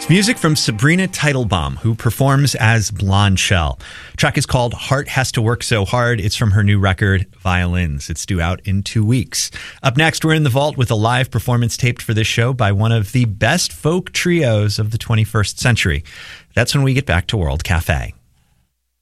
Music from Sabrina Teitelbaum, who performs as Blonde Shell. Track is called Heart Has to Work So Hard. It's from her new record, Violins. It's due out in 2 weeks. Up next, we're in the vault with a live performance taped for this show by one of the best folk trios of the 21st century. That's when we get back to World Cafe.